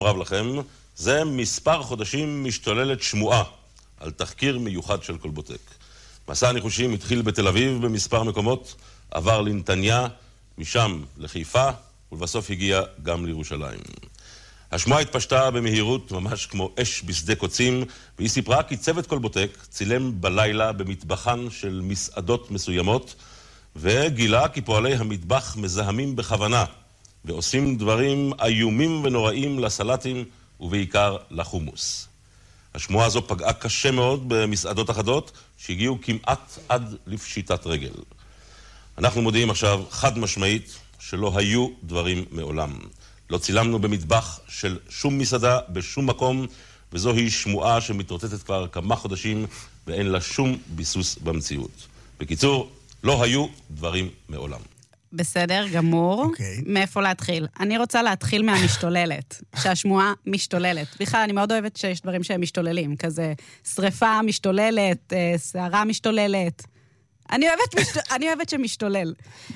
רב לכם, זה מספר חודשים משתוללת שמועה על תחקיר מיוחד של קולבוטק. מסע הניחושים התחיל בתל אביב במספר מקומות, עבר לנתניה, משם לחיפה, ולבסוף הגיע גם לירושלים. השמועה התפשטה במהירות, ממש כמו אש בשדה קוצים, והיא סיפרה כי צוות קולבוטק צילם בלילה במטבחן של מסעדות מסוימות, וגילה כי פועלי המטבח מזהמים בכוונה, ועושים דברים איומים ונוראים לסלטים ובעיקר לחומוס. השמועה הזו פגעה קשה מאוד במסעדות אחדות שהגיעו כמעט עד לפשיטת רגל. אנחנו מודיעים עכשיו חד משמעית שלא היו דברים מעולם. לא צילמנו במטבח של שום מסעדה בשום מקום, וזוהי שמועה שמתרוצצת כבר כמה חודשים ואין לה שום ביסוס במציאות. בקיצור, לא היו דברים מעולם. בסדר, גמור. מאיפה להתחיל? אני רוצה להתחיל מהמשתוללת, שהשמועה משתוללת. בכלל, אני מאוד אוהבת שיש דברים שהם משתוללים, כזה שריפה משתוללת, שערה משתוללת. אני אוהבת שמשתולל.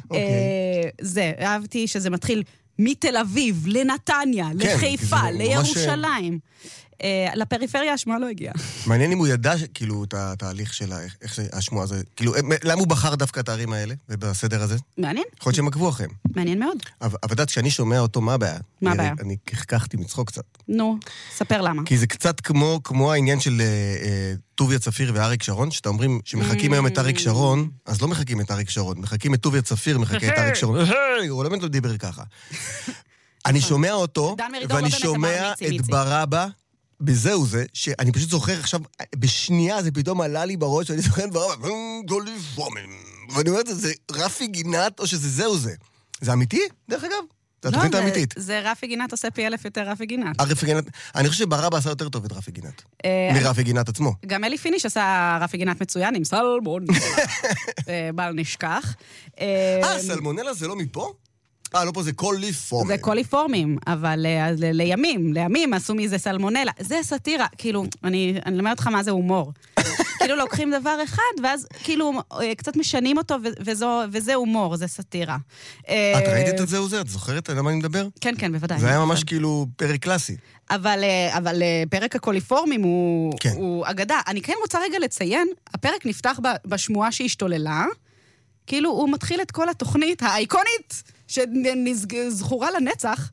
אהבתי שזה מתחיל מתל אביב, לנתניה, לחיפה, לירושלים. לפריפריה השמועה לא הגיעה. מעניין אם הוא ידע כאילו את התהליך של איך השמועה הזה, כאילו למה הוא בחר דווקא את הערים האלה ובסדר הזה? מעניין. יכול להיות שהם עקבו אחריהם. מעניין מאוד. אבל יודעת, כשאני שומע אותו, מה הבעיה? מה הבעיה? אני כחכחתי מצחוק קצת. נו, ספר למה. כי זה קצת כמו העניין של טוביה צפיר ואריק שרון, שאתה אומרים שמחכים היום את אריק שרון, אז לא מחכים את אריק שרון, מחכים את טוביה צפיר, מחכים את אריק שרון. הוא לא דיבר ככה. אני שומע אותו, ואני שומע את ברבא, בזהו זה, שאני פשוט זוכר עכשיו, בשנייה זה פתאום עלה לי בראש, ואני זוכר את ברבא, ואני אומרת, זה רפי גינת, או שזה זהו זה. זה אמיתי, דרך אגב? זה התוכנית האמיתית. זה רפי גינת עושה פי אלף יותר רפי גינת. אני חושב שברבא עשה יותר טוב את רפי גינת. מרפי גינת עצמו. גם אלי פיניש עשה רפי גינת מצוין עם סלמונלה. בל נשכח. סלמונלה זה לא מפה? לא פה, זה קוליפורמים. זה קוליפורמים, אבל לימים עשו מזה סלמונלה. זה סטירה, כאילו, אני למד אותך מה זה הומור. כאילו לוקחים דבר אחד, ואז כאילו קצת משנים אותו, וזה הומור, זה סטירה. את ראית את זה? את זוכרת למה אני מדבר? כן, כן, בוודאי. זה היה ממש כאילו פרק קלאסי. אבל פרק הקוליפורמים הוא אגדה. אני כן רוצה רגע לציין, הפרק נפתח בשמועה שהשתוללה, כאילו הוא מתחיל את כל התוכנית האייקונית, שזכורה לנצח,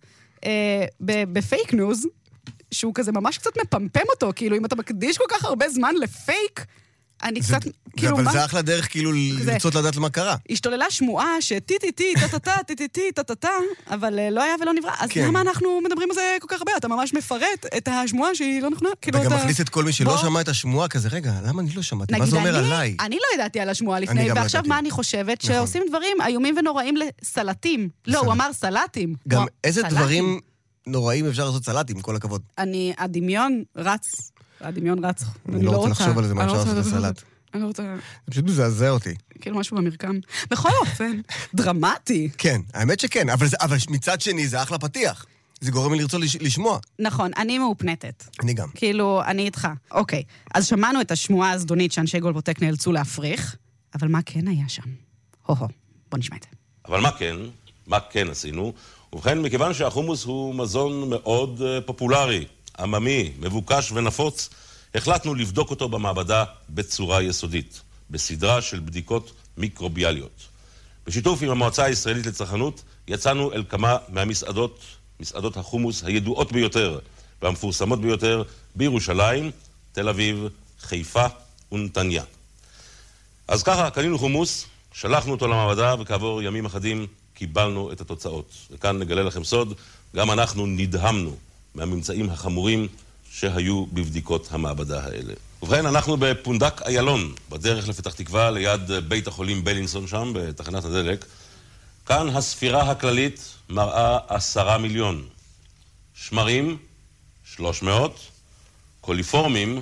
בפייק ניוז, שהוא כזה ממש קצת מפמפם אותו, כאילו אם אתה מקדיש כל כך הרבה זמן לפייק, אני קצת, כאילו מה? אבל זה אחלה דרך כאילו לרצות לדעת למה קרה. השתוללה שמועה שטי-טי-טי, טה-טה-טה, טה-טה-טה, אבל לא היה ולא נברא. אז למה אנחנו מדברים על זה כל כך הרבה? אתה ממש מפרט את השמועה שהיא לא נכונה. אתה גם מכניס את כל מי שלא שמע את השמועה כזה, רגע, למה אני לא שמעתי? מה זה אומר עליי? אני לא ידעתי על השמועה לפני, ועכשיו מה אני חושבת? שעושים דברים איומים ונוראים לסלטים. לא, הוא אמר סלטים. גם איזה דברים נוראים אפשר לעשות סלטים, כל הכבוד. הדמיון רץ. אני לא רוצה לחשוב על זה, מה אפשר לעשות לסלט. אני לא רוצה... זה פשוט מזעזע אותי. כאילו משהו במרקם. בכל אופן, דרמטי. כן, האמת שכן, אבל מצד שני זה אחלה פתיח. זה גורם לי לרצות לשמוע. נכון, אני מאופנטת. אני גם. כאילו, אני איתך. אוקיי, אז שמענו את השמועה הזדונית שאנשי קולבוטק נאלצו להפריך, אבל מה כן היה שם? בוא נשמע את זה. אבל מה כן עשינו? ובכן, מכיוון שהחומוס הוא מזון מאוד פופולרי, עממי, מבוקש ונפוץ, החלטנו לבדוק אותו במעבדה בצורה יסודית, בסדרה של בדיקות מיקרוביאליות. בשיתוף עם המועצה הישראלית לצרכנות, יצאנו אל כמה מהמסעדות, מסעדות החומוס הידועות ביותר והמפורסמות ביותר בירושלים, תל אביב, חיפה ונתניה. אז ככה, קנינו חומוס, שלחנו אותו למעבדה וכעבור ימים אחדים קיבלנו את התוצאות. וכאן נגלה לכם סוד, גם אנחנו נדהמנו מהממצאים החמורים שהיו בבדיקות המעבדה האלה. ובכן, אנחנו בפונדק איילון, בדרך לפתח תקווה, ליד בית החולים בלינסון שם, בתחנת הדלק. כאן הספירה הכללית מראה 10 מיליון. שמרים, 300, קוליפורמים,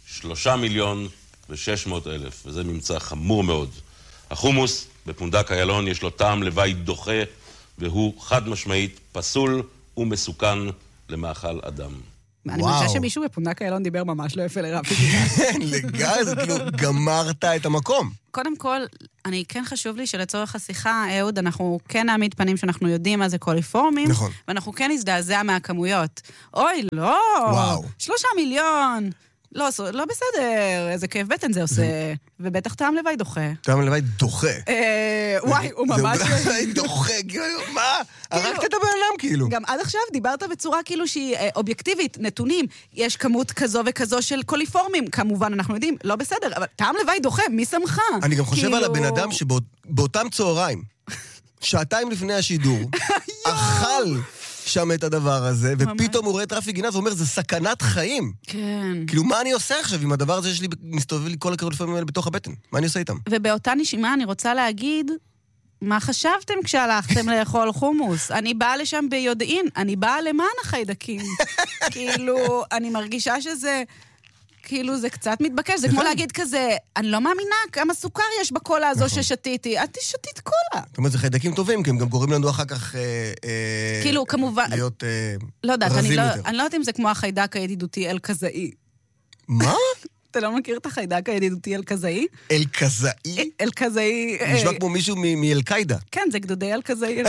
3,600,000, וזה ממצא חמור מאוד. החומוס בפונדק איילון יש לו טעם לוואי דוחה, והוא חד משמעית פסול ומסוכן למאכל אדם. אני מרגישה שמישהו בפונדק איילון דיבר ממש לא יפה לרפי. כן, לגמרי, זה כאילו גמרת את המקום. קודם כל, אני כן חשוב לי שלצורך השיחה, אהוד, אנחנו כן נעמיד פנים שאנחנו יודעים מה זה קוליפורמים, נכון. ואנחנו כן נזדעזע מהכמויות. אוי, לא! וואו. 3 מיליון! לא בסדר, איזה כאב בטן זה עושה. ובטח טעם לוואי דוחה. טעם לוואי דוחה. וואי, הוא ממש... זה לוואי דוחה, מה? הרגת את הבן אדם, כאילו. גם עד עכשיו דיברת בצורה כאילו שהיא אובייקטיבית, נתונים. יש כמות כזו וכזו של קוליפורמים, כמובן, אנחנו יודעים, לא בסדר, אבל טעם לוואי דוחה, מי שמך? אני גם חושב על הבן אדם שבאותם צהריים, שעתיים לפני השידור, אכל שם את הדבר הזה, ופתאום הוא רואה את רפי גינז ואומר, זה סכנת חיים. כן. כאילו, מה אני עושה עכשיו עם הדבר הזה שלי, מסתובב לי כל הקוליפורמים האלה בתוך הבטן? מה אני עושה איתם? ובאותה נשימה אני רוצה להגיד, מה חשבתם כשהלכתם לאכול חומוס? אני באה לשם ביודעין, אני באה למען החיידקים. כאילו, אני מרגישה שזה... כאילו זה קצת מתבקש, זה כמו להגיד כזה, אני לא מאמינה כמה סוכר יש בקולה הזו ששתיתי, את שתית קולה. זאת אומרת, זה חיידקים טובים, כי הם גם גורמים לנו אחר כך כאילו, כמובן, להיות לא יודעת, רזים יותר. אני לא יודעת אם זה כמו החיידק הידידותי אל-קזאי. מה? אתה לא מכיר את החיידק הידידותי אל-קזאי? אל-קזאי? אל-קזאי... נשמע כמו מישהו מאל-קאידה. כן, זה גדודי אל-קזאי.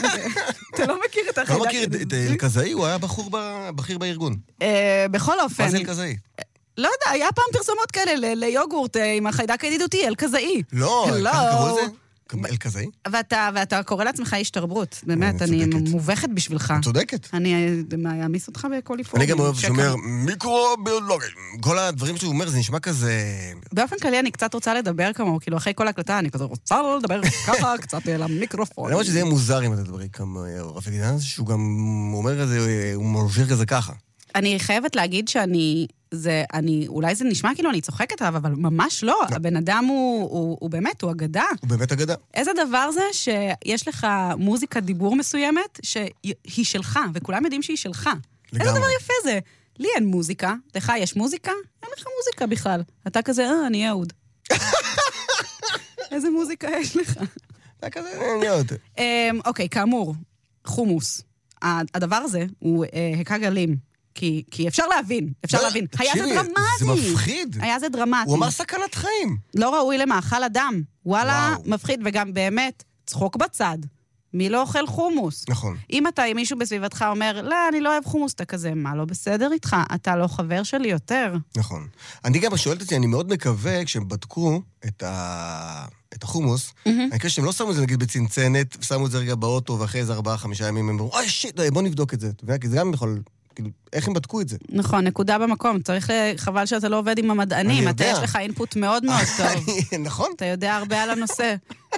אתה לא מכיר את החיידק הידידותי? לא מכיר את אל-קזאי, הוא היה בכיר בארגון. בכל אופן... מה זה אל-קזאי? לא יודע, היה פעם פרסומות כאלה ליוגורט עם החיידק הידידותי, אל-קזאי. לא, ככה קראו לזה? אל-קזאי? ואתה קורא לעצמך איש תרבות. באמת, אני מובכת בשבילך. צודקת. אני אעמיס אותך בקוליפורמיה. אני גם אוהב שאומר, מיקרוביולוגיה. כל הדברים שהוא אומר, זה נשמע כזה... באופן כללי, אני קצת רוצה לדבר כמוהו, כאילו אחרי כל הקלטה, אני כזה רוצה לדבר ככה, קצת למיקרופון. אני אומר שזה יהיה מוזר אם אתה תדבר כמו רפי גינז, שהוא גם אומר כזה, הוא מרשיר כזה ככה. אני חייבת להגיד אולי זה נשמע כאילו אני צוחקת עליו, אבל ממש לא. הבן אדם הוא באמת, הוא אגדה. הוא באמת אגדה. איזה דבר זה שיש לך מוזיקת דיבור מסוימת שהיא שלך, וכולם יודעים שהיא שלך. איזה דבר יפה זה. לי אין מוזיקה, לך יש מוזיקה? אין לך מוזיקה בכלל. אתה כזה, אני אהוד. איזה מוזיקה יש לך? אתה כזה, אני אהוד. אוקיי, כאמור, חומוס. הדבר הזה הוא הקה גלים. כי אפשר להבין, היה זה דרמטי. זה מפחיד. היה זה דרמטי. הוא אמר סכנת חיים. לא ראוי למאכל אדם. וואלה, מפחיד, וגם באמת, צחוק בצד. מי לא אוכל חומוס? נכון. אם אתה עם מישהו בסביבתך אומר, לא, אני לא אוהב חומוס, אתה כזה, מה לא בסדר איתך? אתה לא חבר שלי יותר. נכון. אני גם שואלת אותי, אני מאוד מקווה, כשהם בדקו את החומוס, אני חושב שהם לא שמו את זה נגיד בצנצנת, שמו את זה רגע באוטו, ואחרי איזה 4-5 ימים, הם אמרו, אוי שיט, בוא נבדוק את זה. זה גם יכול... איך הם בדקו את זה? נכון, נקודה במקום. חבל שאתה לא עובד עם המדענים. אתה יש לך אינפוט מאוד מאוד טוב. נכון. אתה יודע הרבה על הנושא.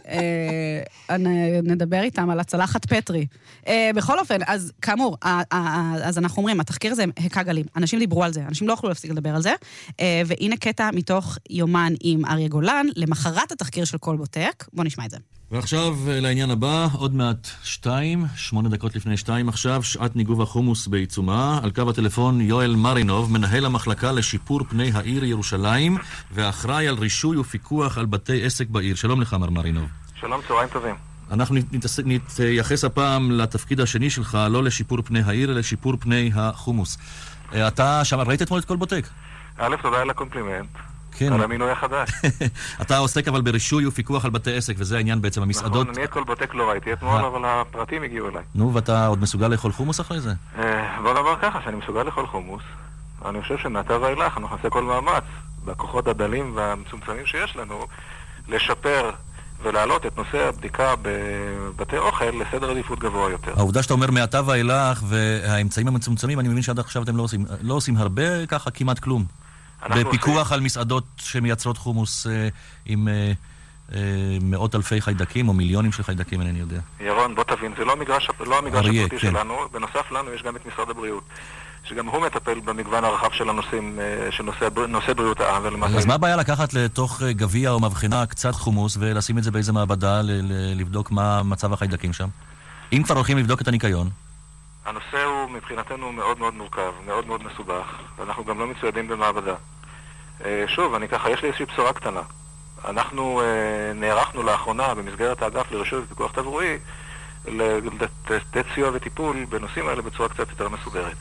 נדבר איתם על הצלחת פטרי. בכל אופן, אז כאמור, אז אנחנו אומרים, התחקיר הזה הקה גלים. אנשים דיברו על זה, אנשים לא יכלו להפסיק לדבר על זה. והנה קטע מתוך יומן עם אריה גולן, למחרת התחקיר של קולבוטק. בוא נשמע את זה. ועכשיו לעניין הבא, עוד מעט 8 דקות לפני 2 עכשיו, שעת ניגוב החומוס בעיצומה. על קו הטלפון יואל מרינוב, מנהל המחלקה לשיפור פני העיר ירושלים, ואחראי על רישוי ופיקוח על בתי עסק בעיר. שלום לך, מר מרינוב. שלום, צהריים טובים. אנחנו נתייחס הפעם לתפקיד השני שלך, לא לשיפור פני העיר, אלא לשיפור פני החומוס. אתה שם, ראית אתמול את קולבוטק? א', תודה על הקומפלימנט. כן. על המינוי החדש. אתה עוסק אבל ברישוי ופיקוח על בתי עסק, וזה העניין בעצם, המסעדות... נכון, אני את קולבוטק לא ראיתי אתמול, אבל הפרטים הגיעו אליי. נו, ואתה עוד מסוגל לאכול חומוס אחרי זה? בוא נאמר ככה, שאני מסוגל לאכול חומוס. אני חושב שמעתה ואילך, אנחנו נעשה כל מאמץ, בכוחות הדלים והמצומצמים שיש לנו, לשפר ולהעלות את נושא הבדיקה בבתי אוכל לסדר עדיפות גבוה יותר. העובדה שאתה אומר מעתה ואילך, והאמצעים המצומצמים, אני מבין שעד עכשיו אתם לא עושים הרבה, ככה כמעט כלום. בפיקוח על מסעדות שמייצרות חומוס עם מאות אלפי חיידקים או מיליונים של חיידקים, אני יודע. ירון, בוא תבין, זה לא המגרש הפרטי שלנו, בנוסף לנו יש גם את משרד הבריאות, שגם הוא מטפל במגוון הרחב של הנושאים, של נושא בריאות העם. אז מה הבעיה לקחת לתוך גביע או מבחינה קצת חומוס ולשים את זה באיזה מעבדה לבדוק מה מצב החיידקים שם? אם כבר הולכים לבדוק את הניקיון. הנושא הוא מבחינתנו מאוד מאוד מורכב, מאוד מאוד מסובך, ואנחנו גם לא מצוידים במעבדה. שוב, יש לי איזושהי בשורה קטנה. אנחנו נערכנו לאחרונה במסגרת האגף לרישוי ופיקוח תברואי לתת סיוע וטיפול בנושאים האלה בצורה קצת יותר מסודרת.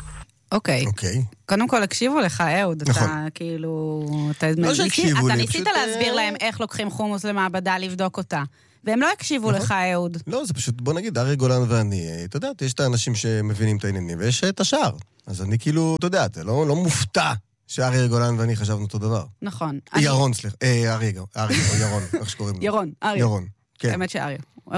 אוקיי. אוקיי. קודם כל, הקשיבו לך, אהוד. נכון. אתה כאילו... לא שהקשיבו לי, אתה ניסית פשוט... להסביר להם איך לוקחים חומוס למעבדה לבדוק אותה. והם לא הקשיבו לך, אהוד. לא, זה פשוט, בוא נגיד, אריה גולן ואני, אתה יודעת, יש את האנשים שמבינים את העניינים, ויש את השאר. אז אני כאילו, אתה יודעת, לא מופתע שאריה גולן ואני חשבנו אותו דבר. נכון. ירון, סליחה. אריה או ירון, איך שקוראים לו. ירון, אריה. ירון, כן. האמת שאריה.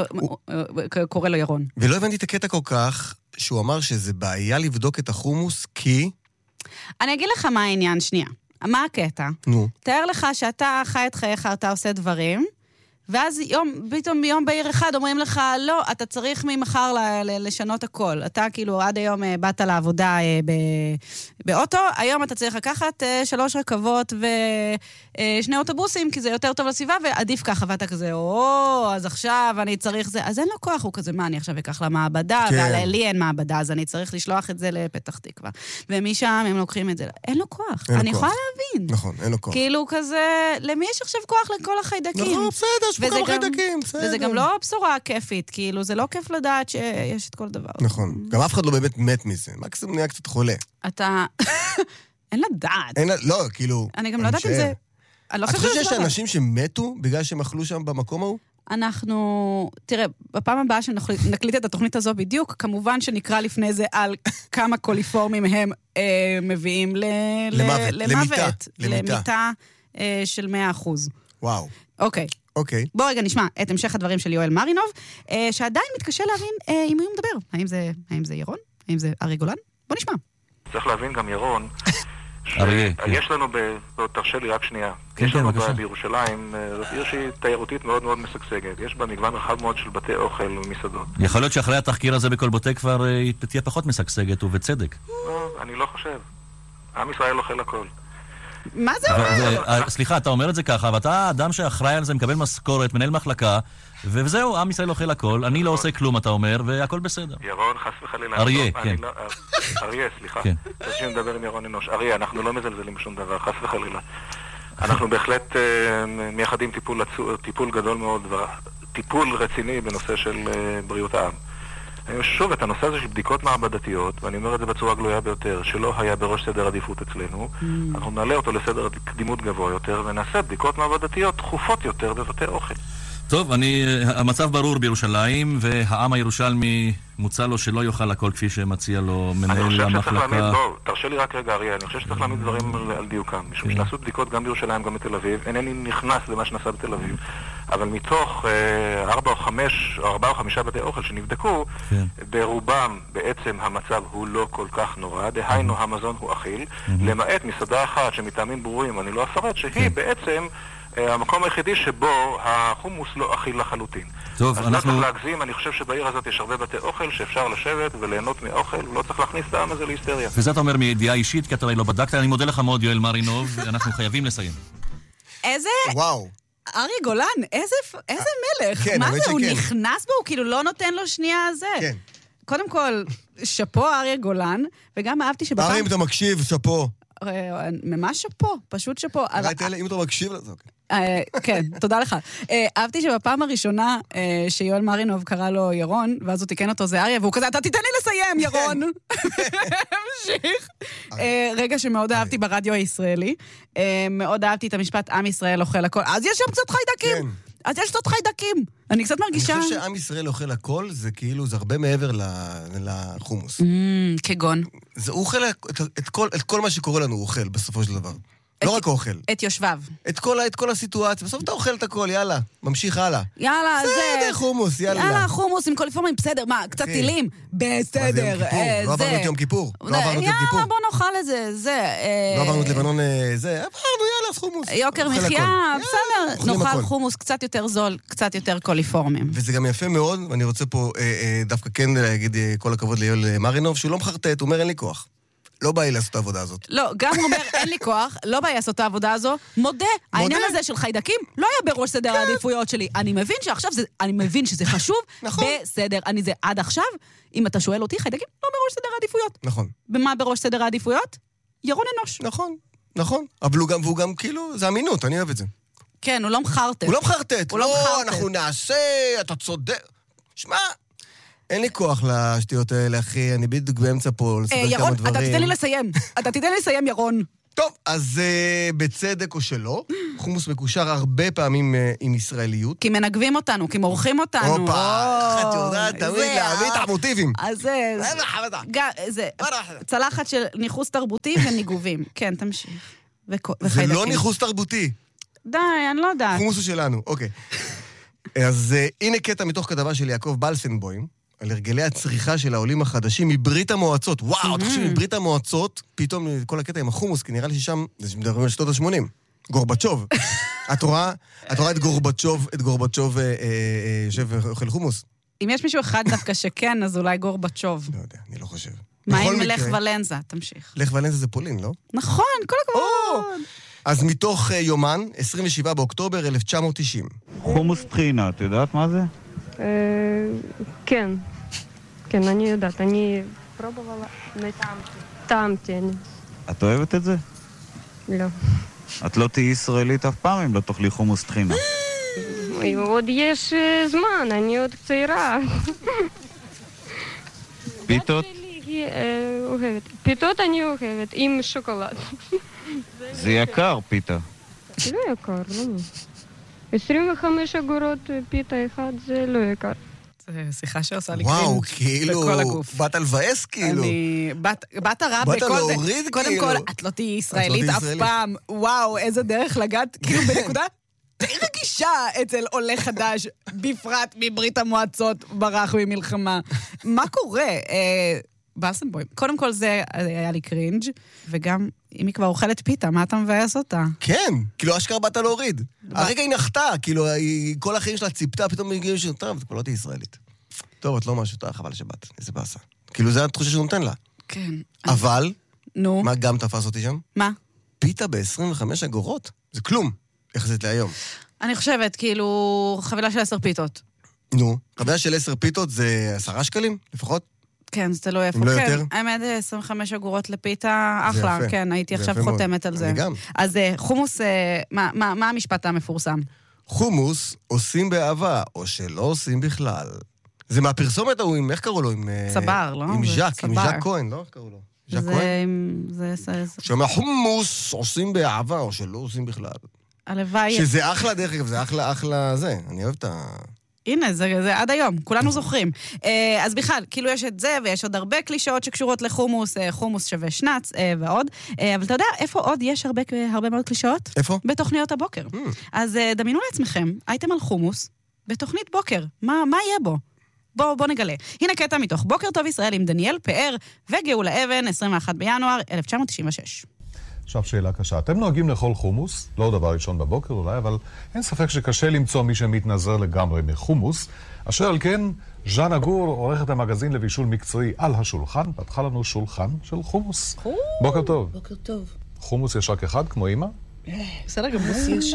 קורא לו ירון. ולא הבנתי את הקטע כל כך, שהוא אמר שזה בעיה לבדוק את החומוס, כי... אני אגיד לך מה העניין, שנייה. מה הקטע? נו. תאר לך שאתה חי את חייך, אתה עושה דברים, ואז פתאום ביום בהיר אחד אומרים לך, לא, אתה צריך ממחר לשנות הכל. אתה כאילו עד היום באת לעבודה באוטו, היום אתה צריך לקחת 3 רכבות ו2 אוטובוסים, כי זה יותר טוב לסביבה, ועדיף ככה, ואתה כזה, אז עכשיו אני צריך זה. אז אין לו כוח, הוא כזה, מה, אני עכשיו אקח למעבדה, לי אין מעבדה, אז אני צריך לשלוח את זה לפתח תקווה. ומשם הם לוקחים את זה. אין לו כוח. אני יכולה להבין. נכון, אין לו כוח. כאילו כזה, למי יש עכשיו כוח לכל החיידקים? נכון, בסדר, יש פה כמה חיידקים, בסדר. וזה גם לא בשורה כיפית, כאילו, זה לא כיף לדעת שיש את כל דבר. נכון. גם אף אחד לא באמת מת מזה. מקסימום נהיה קצת חולה. אתה... אין לדעת. לא, כאילו... אני גם לא יודעת אם זה... את חושבת שיש אנשים שמתו בגלל שהם אכלו שם במקום ההוא? אנחנו... תראה, בפעם הבאה שנקליט את התוכנית הזו בדיוק, כמובן שנקרא לפני זה על כמה קוליפורמים הם מביאים למוות. למיטה של 100%. וואו. אוקיי. בוא רגע נשמע את המשך הדברים של יואל מרינוב, שעדיין מתקשה להבין אם הוא מדבר. האם זה ירון? האם זה אריה גולן? בוא נשמע. צריך להבין גם ירון, יש לנו, תרשה לי רק שנייה, יש לנו בירושלים, זאת עיר שהיא תיירותית מאוד מאוד משגשגת, יש בה מגוון רחב מאוד של בתי אוכל ומסעדות. יכול להיות שאחרי התחקיר הזה בקולבוטק כבר תהיה פחות משגשגת ובצדק. אני לא חושב. עם ישראל אוכל הכל. מה זה אומר? סליחה, אתה אומר את זה ככה, ואתה אדם שאחראי על זה, מקבל משכורת, מנהל מחלקה, וזהו, עם ישראל אוכל הכל, אני לא עושה כלום, אתה אומר, והכל בסדר. ירון, חס וחלילה. אריה, כן. אריה, סליחה. תרשי לדבר עם ירון אנוש. אריה, אנחנו לא מזלזלים בשום דבר, חס וחלילה. אנחנו בהחלט מייחדים טיפול גדול מאוד, טיפול רציני בנושא של בריאות העם. שוב, את הנושא הזה של בדיקות מעבדתיות, ואני אומר את זה בצורה גלויה ביותר, שלא היה בראש סדר עדיפות אצלנו, אנחנו נעלה אותו לסדר קדימות גבוה יותר, ונעשה בדיקות מעבדתיות תכופות יותר בבתי אוכל. טוב, המצב ברור בירושלים, והעם הירושלמי מוצא לו שלא יאכל הכל כפי שמציע לו מנהל המחלקה. תרשה לי רק רגע, אריה, אני חושב שצריך להעמיד דברים על דיוקם. משום שנעשו בדיקות גם בירושלים, גם בתל אביב. אינני נכנס למה שנעשה בתל אביב. אבל מתוך 4 או 5 בתי אוכל שנבדקו, ברובם בעצם המצב הוא לא כל כך נורא. דהיינו, המזון הוא אכיל. למעט מסעדה אחת שמטעמים ברורים, אני לא אפרט, שהיא בעצם המקום היחידי שבו החומוס לא אכיל לחלוטין. טוב, אז לא צריך להגזים, אני חושב שבעיר הזאת יש הרבה בתי אוכל שאפשר לשבת וליהנות מאוכל, ולא צריך להכניס את העם הזה להיסטריה. וזה אתה אומר מידיעה אישית, כי אתה לא בדקת. אני מודה לך מאוד, יואל מרינוב, אנחנו חייבים לסיים. איזה... וואו. אריה גולן, איזה מלך. מה זה, הוא נכנס בו? הוא כאילו לא נותן לו שנייה זה. כן. קודם כל, שפו אריה גולן, וגם אהבתי שבפעם... אריה, אם אתה מקשיב, שפו. ממש שפו, פשוט שפו. אם אתה מקשיב לזה, אוקיי. כן, תודה לך. אהבתי שבפעם הראשונה שיואל מרינוב קרא לו ירון, ואז הוא תיקן אותו זה אריה, והוא כזה, אתה תיתן לי לסיים, ירון. המשיך. רגע שמאוד אהבתי ברדיו הישראלי, מאוד אהבתי את המשפט, עם ישראל אוכל הכל. אז יש שם קצת חיידקים. אז יש קצת חיידקים. אני קצת מרגישה... אני חושב שעם ישראל אוכל הכל, זה כאילו, זה הרבה מעבר לחומוס. כגון. הוא אוכל את כל מה שקורה לנו, הוא אוכל בסופו של דבר. לא רק אוכל. את יושביו. את כל הסיטואציה. בסוף אתה אוכל את הכל, יאללה. ממשיך הלאה. יאללה, זה... בסדר, חומוס, יאללה. יאללה, חומוס עם קוליפורמים, בסדר. מה, קצת טילים? בסדר. לא עברנו את יום כיפור. יאללה, בוא נאכל את זה. לא עברנו את לבנון, זה. עברנו, יאללה, אז חומוס. יוקר מחיה, בסדר. נאכל חומוס קצת יותר זול, קצת יותר קוליפורמים. וזה גם יפה מאוד, ואני רוצה פה דווקא כן להגיד כל הכבוד ליואל מרינוב, שהוא לא מחרטט, הוא אומר אין לי כוח. לא בא לי לעשות את העבודה הזאת. לא, גם הוא אומר, אין לי כוח, לא בא לי לעשות את העבודה הזו, מודה. העניין הזה של חיידקים לא היה בראש סדר העדיפויות שלי. אני מבין שעכשיו, אני מבין שזה חשוב, בסדר, אני זה עד עכשיו, אם אתה שואל אותי, חיידקים לא בראש סדר העדיפויות. נכון. במה בראש סדר העדיפויות? ירון אנוש. נכון. אבל הוא גם כאילו, זה אמינות, אני אוהב את זה. כן, הוא לא מחרטט. הוא לא מחרטט. לא, אנחנו נעשה, אתה צודק. שמע, אין לי כוח לשטויות האלה, אחי, אני בדיוק באמצע פה לספר כמה ירון, דברים. אתה תיתן לי לסיים, ירון. טוב, אז בצדק או שלא, חומוס מקושר הרבה פעמים עם ישראליות. כי מנגבים אותנו, כי מורחים אותנו. הופה, את יודעת, תמיד להביא את המוטיבים. אז זה צלחת של ניחוס תרבותי וניגובים. כן, תמשיך. זה לא ניחוס תרבותי. די, אני לא יודעת. חומוס הוא שלנו, אוקיי. אז הנה קטע מתוך כתבה של יעקב בלסנבוים, על הרגלי הצריכה של העולים החדשים מברית המועצות. וואו, אתה חושב מברית המועצות, פתאום כל הקטע עם החומוס, כי נראה לי ששם, זה מדברים על שנות ה-80. גורבצ'וב. את רואה את גורבצ'וב יושב ואוכל חומוס? אם יש מישהו אחד דווקא שכן, אז אולי גורבצ'וב. לא יודע, אני לא חושב. מה עם לך ולנזה? תמשיך. לך ולנזה זה פולין, לא? נכון, כל הכבוד. אז מתוך יומן, 27 באוקטובר 1990. חומוס טחינה, את יודעת מה זה? כן. כן, אני יודעת. אני פרובvala טעמתי. את אוהבת את זה? לא. את לא תהיי ישראלית אף פעם אם לא תאכלי חומוס טחינה. עוד יש זמן, אני עוד צעירה. פיתות? אוהבת. פיתות אני אוהבת, עם שוקולד. זה יקר, פיתה. זה לא יקר, לא. 25 אגורות פיתה אחד זה לא יקר. זה שיחה שעושה לי וואו, קרינג' כאילו, בכל הגוף. באת על לבאס, כאילו. באת רע באת בכל זה. להוריד, קודם כאילו. כל, את לא תהיי ישראלית אף פעם. וואו, איזה דרך לגעת, כאילו בנקודה די רגישה אצל עולה חדש, בפרט מברית המועצות, ברח ממלחמה. מה קורה? בסנבוים. קודם כל זה היה לי קרינג', וגם אם היא כבר אוכלת פיתה, מה אתה מבאס אותה? כן, כאילו אשכרה באת להוריד. הרגע היא נחתה, כאילו כל החיים שלה ציפתה, פתאום מגיעים של טוב, את כבר לא תהיה ישראלית. טוב, את לא משהו, חבל שבאת, איזה באסה. כאילו זה התחושה שהוא נותן לה. כן. אבל, נו. מה גם תפס אותי שם? מה? פיתה ב-25 אגורות? זה כלום, יחסית להיום. אני חושבת, כאילו, חבילה של 10 פיתות. נו, חבילה של 10 פיתות זה 10 שקלים, לפחות? כן, זה תלוי איפה. אם לא יותר? האמת, 25 אגורות לפיתה, אחלה. כן, הייתי עכשיו חותמת על זה. אני גם. אז חומוס, מה המשפט המפורסם? חומוס עושים באהבה, או שלא עושים בכלל. זה מהפרסומת ההוא, איך קראו לו? סבר, לא? עם ז'ק כהן, לא? איך קראו לו? ז'ק כהן? שאומר, חומוס עושים באהבה, או שלא עושים בכלל. הלוואי. שזה אחלה, דרך אגב, זה אחלה זה. אני אוהב את ה... הנה, זה עד היום, כולנו זוכרים. אז בכלל, כאילו יש את זה, ויש עוד הרבה קלישאות שקשורות לחומוס, חומוס שווה שנץ ועוד. אבל אתה יודע, איפה עוד יש הרבה מאוד קלישאות? איפה? בתוכניות הבוקר. אז דמיינו לעצמכם, הייתם על חומוס, בתוכנית בוקר. מה יהיה בו? בוא נגלה. הנה קטע מתוך בוקר טוב ישראל עם דניאל פאר וגאולה אבן, 21 בינואר 1996. עכשיו שאלה קשה. אתם נוהגים לאכול חומוס, לא דבר ראשון בבוקר אולי, אבל אין ספק שקשה למצוא מי שמתנזר לגמרי מחומוס. אשר על כן, ז'אנה גור, עורכת המגזין לבישול מקצועי על השולחן, פתחה לנו שולחן של חומוס. בוקר טוב. בוקר טוב. חומוס יש רק אחד, כמו אמא? בסדר גמור. יש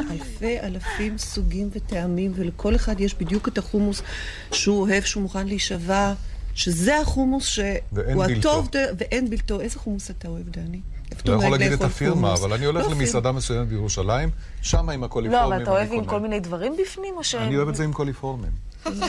אלפים סוגים וטעמים, ולכל אחד יש בדיוק את החומוס שהוא אוהב, שהוא מוכן להישבע, שזה החומוס שהוא הטוב ואין בלתו. איזה חומוס אתה אוהב, דני? לא יכול להגיד את הפירמה, אבל אני הולך למסעדה מסוימת בירושלים, שם עם הקוליפורמים. לא, אבל אתה אוהב עם כל מיני דברים בפנים, או ש... אני אוהב את זה עם קוליפורמים. אז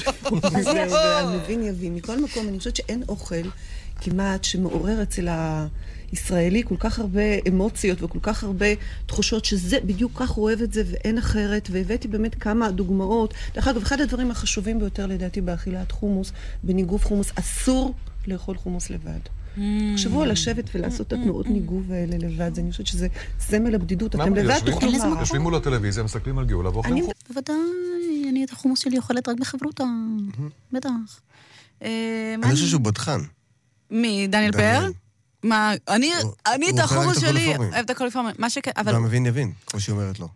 זהו, המבין יבין. מכל מקום, אני חושבת שאין אוכל כמעט שמעורר אצל הישראלי כל כך הרבה אמוציות וכל כך הרבה תחושות שזה בדיוק כך הוא אוהב את זה ואין אחרת, והבאתי באמת כמה דוגמאות. דרך אגב, אחד הדברים החשובים ביותר לדעתי באכילת חומוס, בניגוב חומוס, אסור לאכול חומוס לבד. תחשבו על לשבת ולעשות את התנועות ניגוב האלה לבד, אני חושבת שזה סמל הבדידות, אתם לבד תאכלו מה. יושבים מול הטלוויזיה, מסתכלים על גאולה ואוכלים חומוס. בוודאי, אני את החומוס שלי אוכלת רק בחברותה, בטח. אני חושב שהוא בדחן. מי, דניאל פאר? מה, אני את החומוס שלי, אוהב את הקוליפורמים. והמבין יבין, כמו שהיא אומרת לו.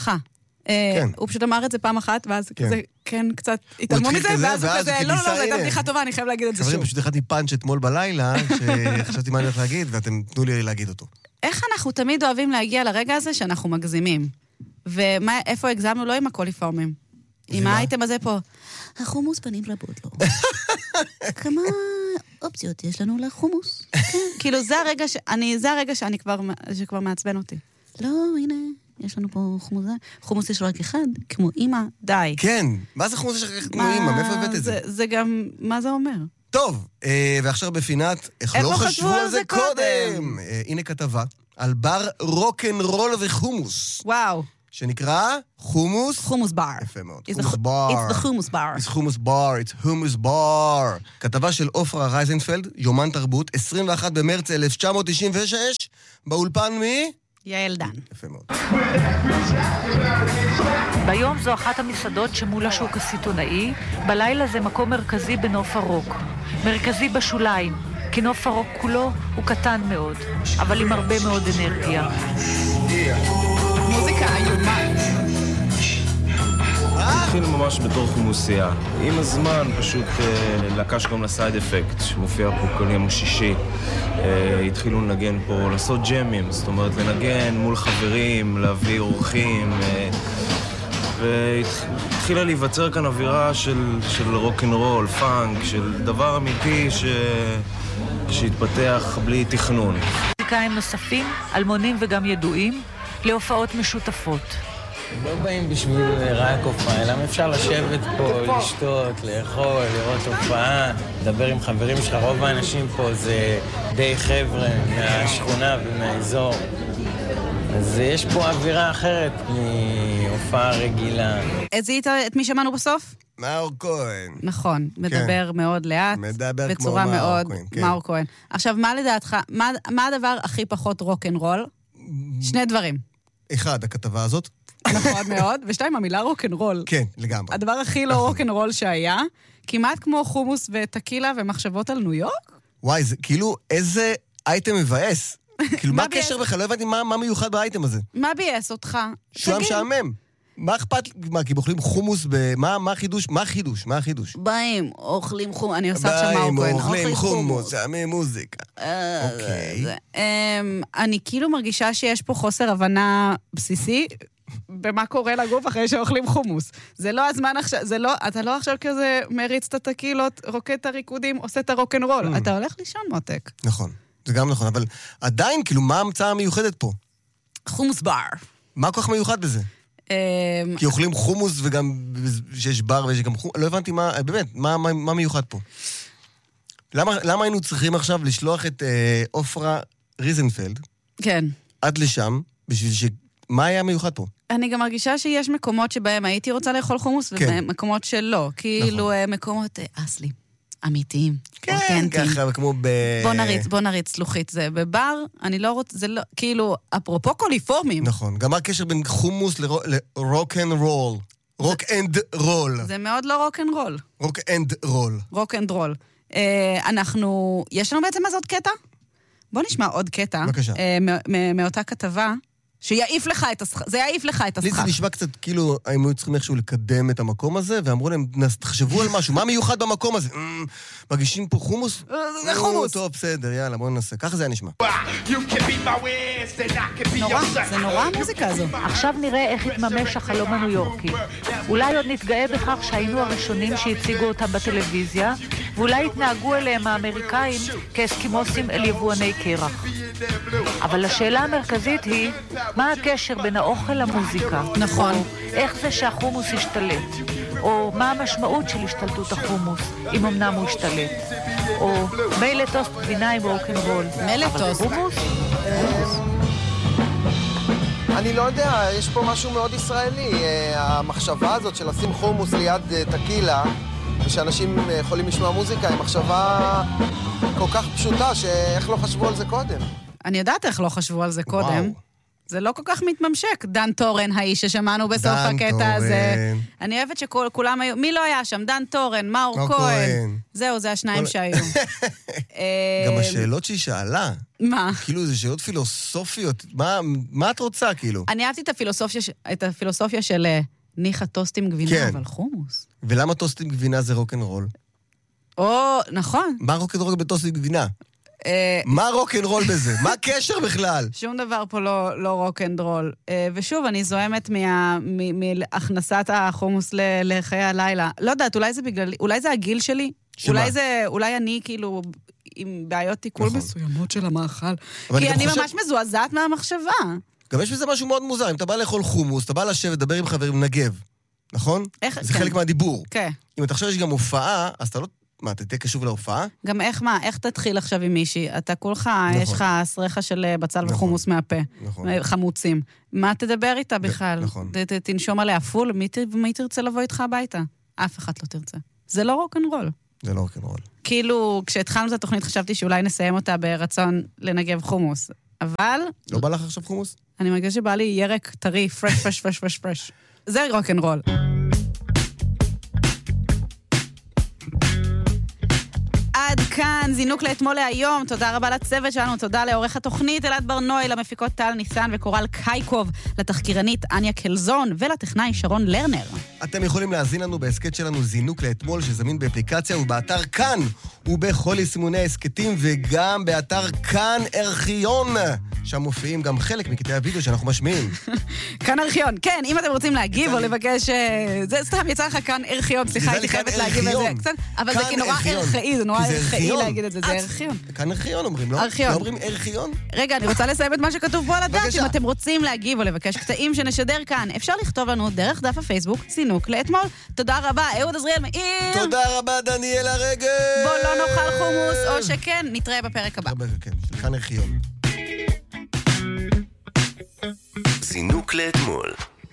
הוא פשוט אמר את זה פעם אחת, ואז כזה, כן, קצת התעלמו מזה, ואז הוא כזה, לא, זה הייתה בדיחה טובה, אני חייב להגיד את זה שוב. חברים, פשוט הכנתי פאנץ' אתמול בלילה, שחשבתי מה אני הולך להגיד, ואתם תנו לי להגיד אותו. איך אנחנו תמיד אוהבים להגיע לרגע הזה שאנחנו מגזימים? ואיפה הגזמנו? לא עם הקוליפורמים. עם האייטם הזה פה. החומוס פנים רבות לו. כמה אופציות יש לנו לחומוס? כאילו, זה הרגע שאני כבר מעצבן אותי. לא, יש לנו פה חומוס, חומוס יש רק אחד, כמו אמא, די. כן, מה זה חומוס יש רק אחד כמו אמא? מאיפה הבאת את זה? זה גם, מה זה אומר? טוב, ועכשיו בפינת, איך לא חשבו על זה קודם? הנה כתבה על בר רוק'נ'רול וחומוס. וואו. שנקרא חומוס? חומוס בר. יפה מאוד. חומוס בר. It's the חומוס בר. It's חומוס בר, it's חומוס בר. כתבה של אופרה רייזנפלד, יומן תרבות, 21 במרץ 1996, באולפן מי? יעל דן. יפה מאוד. ביום זו אחת המסעדות שמול השוק הסיטונאי, בלילה זה מקום מרכזי בנוף הרוק. מרכזי בשוליים, כי נוף הרוק כולו הוא קטן מאוד, אבל עם הרבה מאוד אנרגיה. מוזיקה איומה. התחיל ממש בתור חומוסייה. עם הזמן פשוט לקש גם לסייד אפקט, שמופיע פה כל יום שישי. התחילו לנגן פה, לעשות ג'מים, זאת אומרת לנגן מול חברים, להביא אורחים. והתחילה להיווצר כאן אווירה של רוק'נ'רול, פאנק, של דבר אמיתי שהתפתח בלי תכנון. מוזיקאים נוספים, אלמונים וגם ידועים, להופעות משותפות. לא באים בשביל רק הופעה, אלא אפשר לשבת פה, לשתות, לאכול, לראות הופעה, לדבר עם חברים שלך. רוב האנשים פה זה די חבר'ה מהשכונה ומהאזור. אז יש פה אווירה אחרת מהופעה רגילה. זיהית את מי שמענו בסוף? מאור כהן. נכון, מדבר מאוד לאט, בצורה מאוד מאור כהן. עכשיו, מה לדעתך, מה הדבר הכי פחות רוק'נ'רול? שני דברים. אחד, הכתבה הזאת. נכון מאוד, ושתיים, המילה רוק'נ'רול. כן, לגמרי. הדבר הכי לא רוק'נ'רול שהיה, כמעט כמו חומוס וטקילה ומחשבות על ניו יורק. וואי, זה כאילו איזה אייטם מבאס. כאילו, מה הקשר בכלל? לא הבנתי מה מיוחד באייטם הזה. מה בייס אותך? שהוא משעמם. מה אכפת? מה, כי אוכלים חומוס מה החידוש? מה החידוש? מה החידוש? באים, אוכלים חומוס. אני עושה עכשיו מאור כהן. באים, אוכלים חומוס, שעמי מוזיקה. אוקיי. אני כאילו מרגישה שיש פה חוסר הבנה בסיסי במה קורה לגוף אחרי שאוכלים חומוס. זה לא הזמן עכשיו, אתה לא עכשיו כזה מריץ את הטקילות, רוקד את הריקודים, עושה את הרוק'נ'רול. אתה הולך לישון מותק. נכון, זה גם נכון, אבל עדיין, כאילו, מה ההמצאה המיוחדת פה? חומוס בר. מה כל כך מיוחד בזה? כי אוכלים חומוס וגם שיש בר ויש גם חומוס, לא הבנתי מה, באמת, מה מיוחד פה? למה היינו צריכים עכשיו לשלוח את אופרה ריזנפלד? כן. עד לשם, בשביל מה היה מיוחד פה? אני גם מרגישה שיש מקומות שבהם הייתי רוצה לאכול חומוס, ומקומות שלא. כאילו מקומות אסלי, אמיתיים, אותנטיים. כן, ככה, כמו בוא נריץ לוחית. זה בבר, אני לא רוצה, זה לא, כאילו, אפרופו קוליפורמים. נכון, גם מה הקשר בין חומוס לרוק אנד רול? רוק אנד רול. זה מאוד לא רוק אנד רול. רוק אנד רול. רוק אנד רול. יש לנו בעצם אז עוד קטע? בוא נשמע עוד קטע. בבקשה. מאותה כתבה. שיעיף לך את השכר, זה יעיף לך את השכר. לי זה נשמע קצת כאילו, הם היו צריכים איכשהו לקדם את המקום הזה, ואמרו להם, תחשבו על משהו, מה מיוחד במקום הזה? מגישים פה חומוס? זה חומוס. טוב, בסדר, יאללה, בואו ננסה. ככה זה היה נשמע. נורא, זה נורא המוזיקה הזו. עכשיו נראה איך התממש החלום הניו יורקי. אולי עוד נתגאה בכך שהיינו הראשונים שהציגו אותם בטלוויזיה, ואולי התנהגו אליהם האמריקאים כאסקימוסים אל יבואני קרח. אבל השאלה המרכזית היא, מה הקשר בין האוכל למוזיקה? נכון. או איך זה שהחומוס השתלט? או מה המשמעות של השתלטות החומוס, אם אמנם הוא השתלט? או מילא טוסט גבינה עם רוק'נ'רול. מילא טוסט. אבל חומוס? אני לא יודע, יש פה משהו מאוד ישראלי. המחשבה הזאת של לשים חומוס ליד טקילה, ושאנשים יכולים לשמוע מוזיקה, היא מחשבה כל כך פשוטה, שאיך לא חשבו על זה קודם. אני יודעת איך לא חשבו על זה קודם. זה לא כל כך מתממשק. דן טורן, האיש ששמענו בסוף הקטע הזה. אני אוהבת שכולם היו... מי לא היה שם? דן טורן, מאור כהן. זהו, זה השניים שהיו. גם השאלות שהיא שאלה. מה? כאילו, זה שאלות פילוסופיות. מה את רוצה, כאילו? אני אהבתי את הפילוסופיה של ניחה טוסט עם גבינה, אבל חומוס. ולמה טוסט עם גבינה זה רוק'נ'רול? נכון. מה רוק'נ'רול בטוסט עם גבינה? מה רוק'נ'רול בזה? מה הקשר בכלל? שום דבר פה לא רוק'נ'רול. ושוב, אני זוהמת מהכנסת החומוס לחיי הלילה. לא יודעת, אולי זה הגיל שלי? אולי אני כאילו עם בעיות תיקול מסוימות של המאכל. כי אני ממש מזועזעת מהמחשבה. גם יש בזה משהו מאוד מוזר. אם אתה בא לאכול חומוס, אתה בא לשבת, לדבר עם חברים, נגב. נכון? זה חלק מהדיבור. כן. אם אתה חושב שיש גם הופעה, אז אתה לא... מה, אתה תהיה קשוב להופעה? גם איך תתחיל עכשיו עם מישהי? אתה כולך, יש לך סרחה של בצל וחומוס מהפה. חמוצים. מה תדבר איתה בכלל? תנשום עליה פול, מי תרצה לבוא איתך הביתה? אף אחד לא תרצה. זה לא רוק'נ'רול. זה לא רוק'נ'רול. כאילו, כשהתחלנו את התוכנית חשבתי שאולי נסיים אותה ברצון לנגב חומוס. אבל... לא בא לך עכשיו חומוס? אני מרגיש שבא לי ירק טרי, פרש. זה רוק'נ'רול. עד כאן, זינוק לאתמול להיום. תודה רבה לצוות שלנו, תודה לעורך התוכנית אלעד ברנוי, למפיקות טל ניסן וקורל קייקוב, לתחקירנית אניה קלזון ולטכנאי שרון לרנר. אתם יכולים להזין לנו בהסקט שלנו זינוק לאתמול, שזמין באפליקציה ובאתר כאן, ובכל יישומוני העסקטים, וגם באתר כאן ארכיון. שם מופיעים גם חלק מקטעי הוידאו שאנחנו משמיעים. כאן ארכיון, כן, אם אתם רוצים להגיב או לבקש... זה סתם, יצא לך כאן ארכיון, סליחה, הייתי חייבת להגיב על זה. אבל זה נורא ארכאי, זה נורא ארכאי להגיד את זה, זה ארכיון. כאן ארכיון אומרים, לא? לא אומרים ארכיון? רגע, אני רוצה לסיים את מה שכתוב פה על הדף. אם אתם רוצים להגיב או לבקש קטעים שנשדר כאן, אפשר לכתוב לנו דרך דף הפייסבוק, זינוק לאתמול. תודה רבה, אהוד עזריאל מאיר. תודה רבה, דניאלה רגב. בוא לא נאכל חומוס, או שכן, נתראה בפרק הבא. כאן ארכיון. זינוק לאתמול.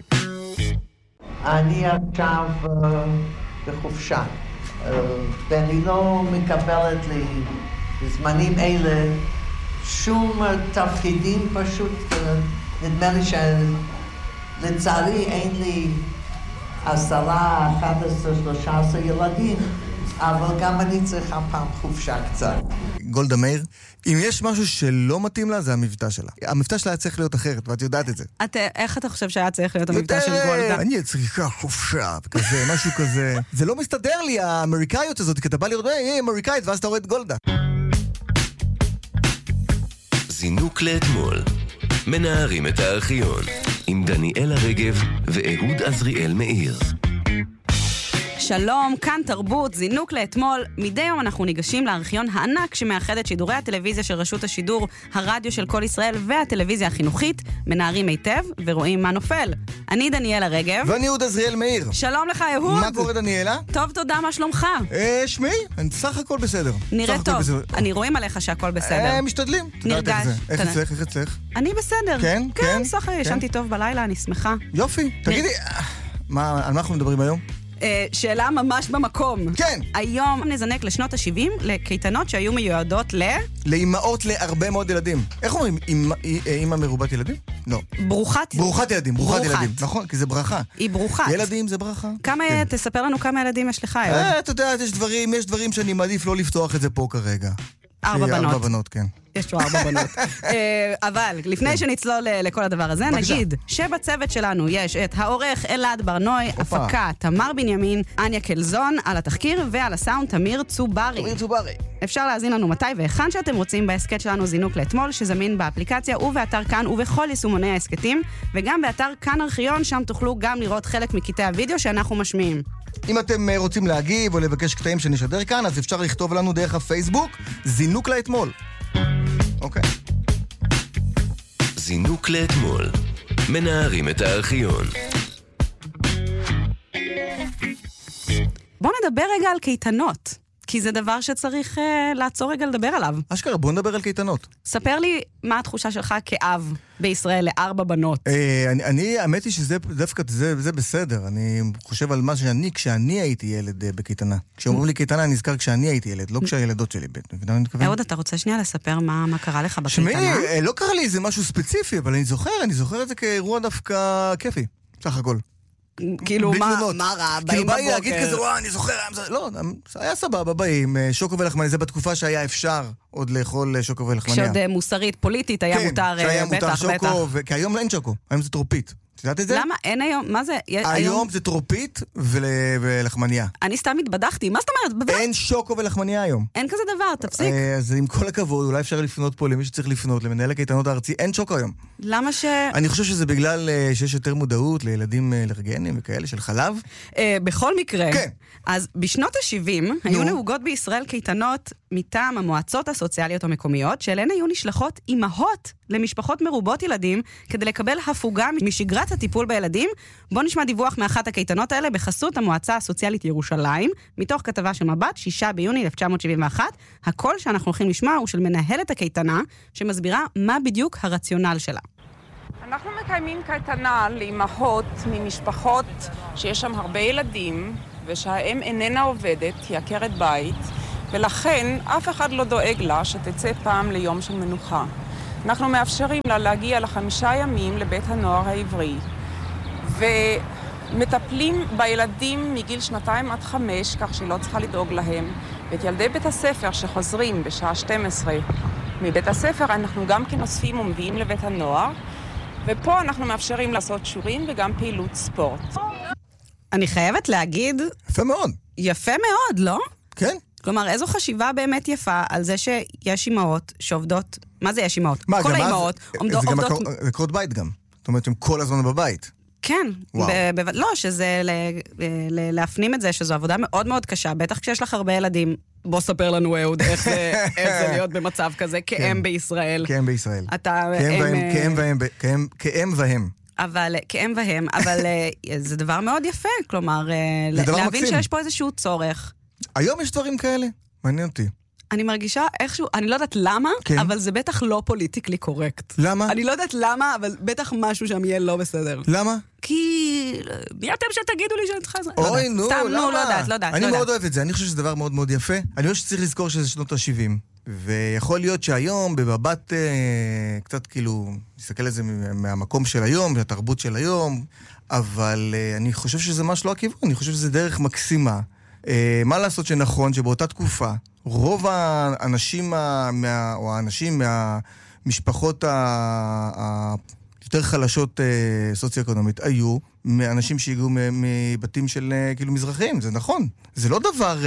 אני עכשיו בחופשה, ואני לא מקבלת לי בזמנים אלה שום תפקידים, פשוט נדמה לי שלצערי אין לי 10, 11, 13 ילדים, אבל גם אני צריכה פעם חופשה קצת. גולדה מאיר, אם יש משהו שלא מתאים לה, זה המבטא שלה. המבטא שלה היה צריך להיות אחרת, ואת יודעת את זה. איך אתה חושב שהיה צריך להיות המבטא של גולדה? אני צריכה חופשה, כזה, משהו כזה. זה לא מסתדר לי, האמריקאיות הזאת, כי אתה בא לראות, היא אמריקאית, ואז אתה רואה את גולדה. זינוק לאתמול. מנערים את הארכיון. עם דניאלה רגב ואהוד עזריאל מאיר. שלום, כאן תרבות, זינוק לאתמול. מדי יום אנחנו ניגשים לארכיון הענק שמאחד את שידורי הטלוויזיה של רשות השידור, הרדיו של כל ישראל והטלוויזיה החינוכית, מנערים היטב ורואים מה נופל. אני דניאלה רגב. ואני אהוד עזריאל מאיר. שלום לך, אהוד. מה קורה, דניאלה? טוב, תודה, מה שלומך? שמי, אני סך הכל בסדר. נראה טוב. אני רואים עליך שהכל בסדר. משתדלים. נרגש. איך אצלך? אני בסדר. כן? כן, סך ישנתי טוב בלילה, אני שמחה. יופי. תגידי, על מה אנחנו מדברים היום? שאלה ממש במקום. כן. היום נזנק לשנות ה-70 לקייטנות שהיו מיועדות לאימהות להרבה מאוד ילדים. איך אומרים? אימא מרובת ילדים? לא. ברוכת ילדים. נכון, כי זה ברכה. היא ברוכת. ילדים זה ברכה. תספר לנו כמה ילדים יש לך. אתה יודע, יש דברים שאני מעדיף לא לפתוח את זה פה כרגע. 4 בנות. 4 בנות, כן. יש לו 4 בנות. אבל לפני שנצלול לכל הדבר הזה, נגיד שבצוות שלנו יש את העורך אלעד ברנוי, הפקה תמר בנימין, אניה קלזון, על התחקיר ועל הסאונד תמיר צוברי. אפשר להזין לנו מתי והיכן שאתם רוצים בהסקט שלנו זינוק לאתמול, שזמין באפליקציה ובאתר כאן ובכל יישומוני העסקטים, וגם באתר כאן ארכיון, שם תוכלו גם לראות חלק מקטעי הוידאו שאנחנו משמיעים. אם אתם רוצים להגיב או לבקש קטעים שנשדר כאן, אז אפשר לכתוב לנו דרך הפייסבוק, זינוק לאתמול. אוקיי. זינוק לאתמול. מנערים את הארכיון. בוא נדבר רגע על קייטנות, כי זה דבר שצריך לעצור רגע לדבר עליו. אשכרה, בוא נדבר על קייטנות. ספר לי מה התחושה שלך כאב בישראל ל4 בנות. האמת היא שזה דווקא, זה בסדר. אני חושב על מה כשאני הייתי ילד בקייטנה. כשאומרים לי קייטנה, אני נזכר כשאני הייתי ילד, לא כשהילדות שלי. אהוד, אתה רוצה שנייה לספר מה קרה לך בקייטנה? שמי, לא קרה לי איזה משהו ספציפי, אבל אני זוכר את זה כאירוע דווקא כיפי, סך הכל. כאילו, מה רע? כאילו, בא לי להגיד כזה, אני זוכר, לא, היה סבבה, באים, שוקו ולחמניה, זה בתקופה שהיה אפשר עוד לאכול שוקו ולחמניה. כשעוד מוסרית, פוליטית, היה מותר, בטח, שוקו, כי היום אין שוקו, היום זה טרופית. את יודעת את זה? למה? אין היום, מה זה? היום זה טרופית ולחמניה. אני סתם התבדחתי, מה זאת אומרת? אין שוקו ולחמניה היום. אין כזה דבר, תפסיק. אז עם כל הכבוד, אולי אפשר לפנות פה למי שצריך לפנות, למנהל הקייטנות הארצי, אין שוקו היום. למה אני חושב שזה בגלל שיש יותר מודעות לילדים אלרגנים וכאלה של חלב. בכל מקרה. כן. אז בשנות ה-70 היו נהוגות בישראל קייטנות מטעם המועצות הסוציאליות המקומיות, שאליהן היו נשלחות אימהות למשפחות מרובות ילדים, כדי לקבל הפוגה משגרת הטיפול בילדים. בוא נשמע דיווח מאחת הקייטנות האלה בחסות המועצה הסוציאלית ירושלים, מתוך כתבה של מבט, 6 ביוני 1971. הקול שאנחנו הולכים לשמוע הוא של מנהלת הקייטנה, שמסבירה מה בדיוק הרציונל שלה. אנחנו מקיימים קייטנה לאימהות ממשפחות שיש שם הרבה ילדים, ושהאם איננה עובדת, היא עקרת בית, ולכן אף אחד לא דואג לה שתצא פעם ליום של מנוחה. אנחנו מאפשרים לה להגיע ל5 ימים לבית הנוער העברי, ומטפלים בילדים מגיל 2 עד 5, כך שהיא לא צריכה לדאוג להם. ואת ילדי בית הספר שחוזרים בשעה 12 מבית הספר, אנחנו גם כן אוספים ומביאים לבית הנוער, ופה אנחנו מאפשרים לעשות שיעורים וגם פעילות ספורט. אני חייבת להגיד... יפה מאוד. יפה מאוד, לא? כן. כלומר, איזו חשיבה באמת יפה על זה שיש אימהות שעובדות... מה זה יש אימהות? כל האימהות עומדות... זה גם עקרות בית גם. זאת אומרת, הם כל הזמן בבית. כן. לא, שזה להפנים את זה, שזו עבודה מאוד מאוד קשה. בטח כשיש לך הרבה ילדים. בוא ספר לנו, אהוד, איך זה להיות במצב כזה, כאם בישראל. כאם בישראל. כאם והם. כאם והם, אבל זה דבר מאוד יפה, כלומר, להבין שיש פה איזשהו צורך. היום יש דברים כאלה, מעניין אותי. אני מרגישה איכשהו, אני לא יודעת למה, אבל זה בטח לא פוליטיקלי קורקט. למה? אני לא יודעת למה, אבל בטח משהו שם יהיה לא בסדר. למה? כי... מי אתם שתגידו לי שאני צריכה... אוי, נו, סתם, נו, לא יודעת. אני מאוד אוהב את זה, אני חושב שזה דבר מאוד מאוד יפה. אני חושב שצריך לזכור שזה שנות ה-70. ויכול להיות שהיום, בבבת, קצת כאילו, נסתכל על זה מהמקום של היום, מהתרבות של היום, אבל אני חושב שזה ממש לא הכיוון, אני חושב שזה דרך מקסימה. מה לעשות שנכון, שבאותה תקופה, רוב האנשים, או האנשים מהמשפחות היותר חלשות סוציו-אקונומית, היו אנשים שהגיעו מבתים של כאילו מזרחים, זה נכון. זה לא דבר,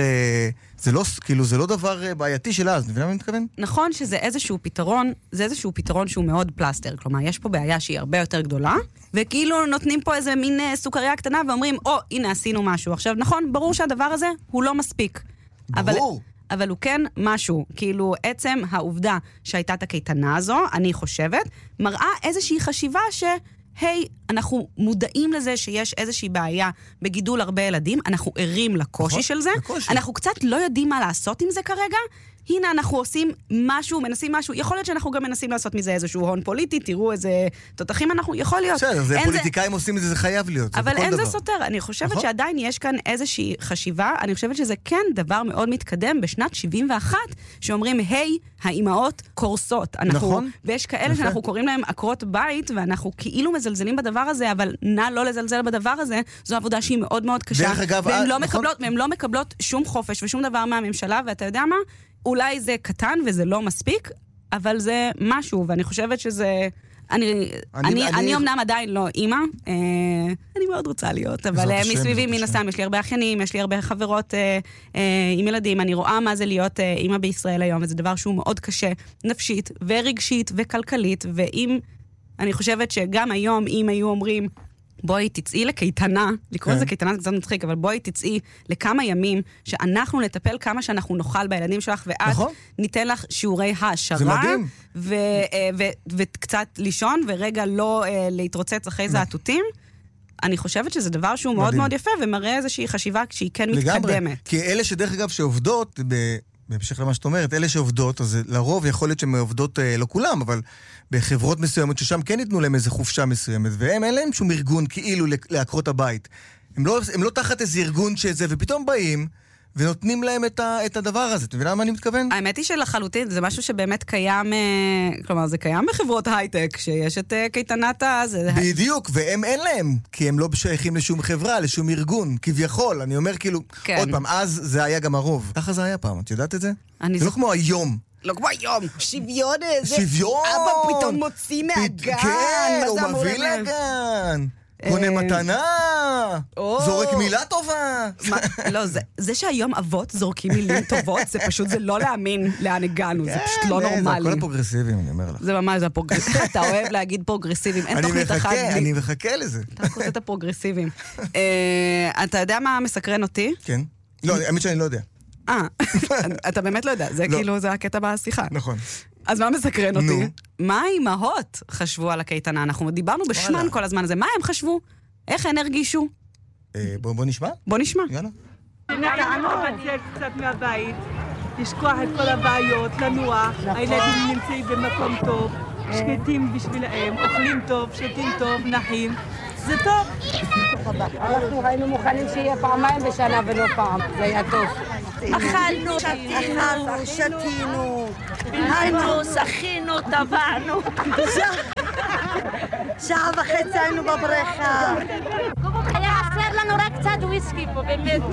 זה לא דבר בעייתי של אז, מבינה מה אני מתכוון? נכון שזה איזשהו פתרון, זה איזשהו פתרון שהוא מאוד פלסטר, כלומר, יש פה בעיה שהיא הרבה יותר גדולה, וכאילו נותנים פה איזה מין סוכריה קטנה ואומרים, הנה עשינו משהו. עכשיו, נכון, ברור שהדבר הזה הוא לא מספיק. ברור. אבל הוא כן משהו, כאילו עצם העובדה שהייתה את הקייטנה הזו, אני חושבת, מראה איזושהי חשיבה היי, אנחנו מודעים לזה שיש איזושהי בעיה בגידול הרבה ילדים, אנחנו ערים לקושי של זה, אנחנו קצת לא יודעים מה לעשות עם זה כרגע, הנה אנחנו עושים משהו, מנסים משהו, יכול להיות שאנחנו גם מנסים לעשות מזה איזשהו הון פוליטי, תראו איזה תותחים אנחנו, יכול להיות. בסדר, זה פוליטיקאים עושים את זה, זה חייב להיות. אבל אין זה סותר, אני חושבת שעדיין יש כאן איזושהי חשיבה, אני חושבת שזה כן דבר מאוד מתקדם בשנת 71, שאומרים, היי, האימהות קורסות. נכון. ויש כאלה שאנחנו קוראים להם עקרות בית, ואנחנו כאילו מזלזלים בדבר הזה, אבל נא לא לזלזל בדבר הזה, זו עבודה שהיא מאוד מאוד קשה. דרך אגב, והן לא מקבלות שום חופש ושום דבר מהממשלה, ואתה יודע מה? אולי זה קטן וזה לא מספיק, אבל זה משהו, ואני חושבת שזה... אני אמנם עדיין לא אימא, אני מאוד רוצה להיות, אבל מסביבי מן הסתם, יש לי הרבה אחיינים, יש לי הרבה חברות עם ילדים, אני רואה מה זה להיות אימא בישראל היום, וזה דבר שהוא מאוד קשה, נפשית ורגשית וכלכלית, ואם אני חושבת שגם היום, אם היו אומרים, בואי תצאי לקייטנה, לקרוא לזה קייטנה זה קצת מצחיק, אבל בואי תצאי לכמה ימים, שאנחנו נטפל כמה שאנחנו נאכל בילדים שלך, ואת ניתן לך שיעורי העשרה, וקצת לישון, ורגע לא להתרוצץ אחרי זעתותים. אני חושבת שזה דבר שהוא מאוד מאוד יפה, ומראה איזושהי חשיבה שהיא כן מתקדמת. כי אלה שדרך אגב שעובדות, בהמשך למה שאת אומרת, אלה שעובדות, אז לרוב יכול להיות שהן עובדות, לא כולם, אבל בחברות מסוימות ששם כן ייתנו להם איזו חופשה מסוימת, והם אין להם שום ארגון כאילו לעקרות הבית. הם לא תחת איזה ארגון שזה, ופתאום באים ונותנים להם את הדבר הזה. אתה מבינה מה אני מתכוון? האמת היא שלחלוטין, זה משהו שבאמת קיים, כלומר, זה קיים בחברות הייטק, שיש את קייטנת הזה. בדיוק, והם אין להם, כי הם לא שייכים לשום חברה, לשום ארגון, כביכול. אני אומר כאילו, עוד פעם, אז זה היה גם הרוב. ככה זה היה פעם, את יודעת את זה? זה לא כמו היום. לא כמו היום. שוויון איזה. שוויון! אבא פתאום מוציא מהגן. כן, הוא מביא לגן. קונה מתנה, זורק מילה טובה. לא, זה שהיום אבות זורקים מילים טובות, זה פשוט, זה לא להאמין לאן הגענו, זה פשוט לא נורמלי. זה הכל הפרוגרסיבים, אני אומר לך. זה ממש, זה הפרוגרסיבים. אתה אוהב להגיד פרוגרסיבים, אין תוכנית אחת. אני מחכה לזה. אתה רוצה את הפרוגרסיבים. אתה יודע מה מסקרן אותי? כן. לא, האמת שאני לא יודע. אתה באמת לא יודע, זה כאילו, זה הקטע בשיחה. נכון. אז מה מסקרן אותי? מה האימהות חשבו על הקייטנה? אנחנו דיברנו בשמן כל הזמן הזה. מה הם חשבו? איך הן הרגישו? בוא נשמע? בוא נשמע. יאללה. נתנו לצאת קצת מהבית, לשכוח את כל הבעיות, לנוח, הילדים נמצאים במקום טוב, שקטים בשבילהם, אוכלים טוב, שתים טוב, נחים. זה טוב. אנחנו היינו מוכנים שיהיה פעמיים בשנה ולא פעם, זה היה טוב. אכלנו, שתינו, היינו, שחינו, טבענו. שעה וחצי היינו בבריכה. היה חסר לנו רק קצת וויסקי פה, באמת.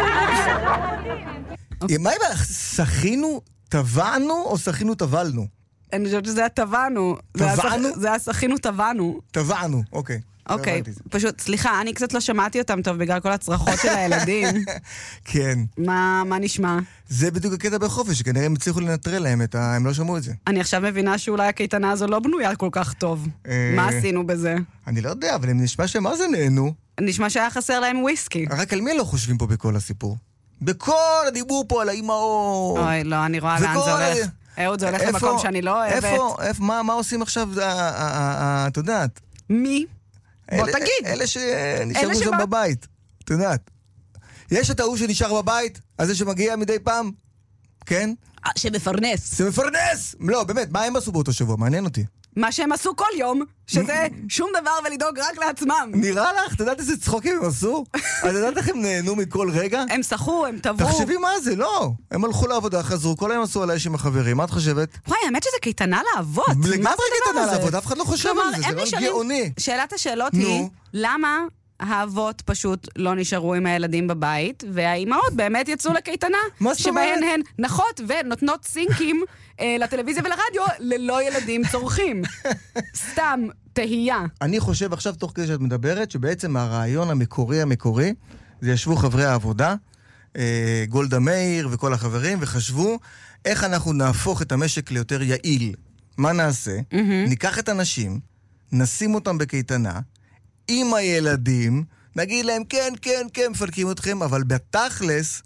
מה אם שחינו, טבענו או שחינו, טבלנו? אני חושבת שזה היה טבענו. טבענו? זה היה שחינו, טבענו. טבענו, אוקיי. אוקיי, פשוט, סליחה, אני קצת לא שמעתי אותם טוב בגלל כל הצרחות של הילדים. כן. מה נשמע? זה בדיוק הקטע בחופש, שכנראה הם הצליחו לנטרל להם, הם לא שמעו את זה. אני עכשיו מבינה שאולי הקייטנה הזו לא בנויה כל כך טוב. מה עשינו בזה? אני לא יודע, אבל הם נשמע שמה זה נהנו. נשמע שהיה חסר להם וויסקי. רק על מי לא חושבים פה בכל הסיפור? בכל הדיבור פה על האמהות. אוי, לא, אני רואה לאן זה הולך. אהוד, זה הולך למקום שאני לא אוהבת. איפה, מה עושים עכשיו, את יודעת? מי? בוא תגיד. אלה שנשארו שם בבית, את יודעת. יש את ההוא שנשאר בבית, הזה שמגיע מדי פעם, כן? שמפרנס. שמפרנס! לא, באמת, מה הם עשו באותו שבוע? מעניין אותי. מה שהם עשו כל יום, שזה שום דבר ולדאוג רק לעצמם. נראה לך? את יודעת איזה צחוקים הם עשו? את יודעת איך הם נהנו מכל רגע? הם שחו, הם טבעו. תחשבי מה זה, לא. הם הלכו לעבודה, חזרו, כל היום עשו עליי עם החברים. מה את חושבת? וואי, האמת שזה קייטנה לעבוד. לגמרי קייטנה לעבוד, אף אחד לא חושב על זה, זה לא גאוני. שאלת השאלות היא, למה האבות פשוט לא נשארו עם הילדים בבית, והאימהות באמת יצאו לקייטנה, שבהן הן נחות ונותנות סינקים לטלוויזיה ולרדיו ללא ילדים צורכים. סתם תהייה. אני חושב עכשיו, תוך כדי שאת מדברת, שבעצם הרעיון המקורי, זה ישבו חברי העבודה, גולדה מאיר וכל החברים, וחשבו איך אנחנו נהפוך את המשק ליותר יעיל. מה נעשה? ניקח את האנשים, נשים אותם בקייטנה, עם הילדים, נגיד להם, כן, כן, כן, מפלקים אתכם, אבל בתכלס,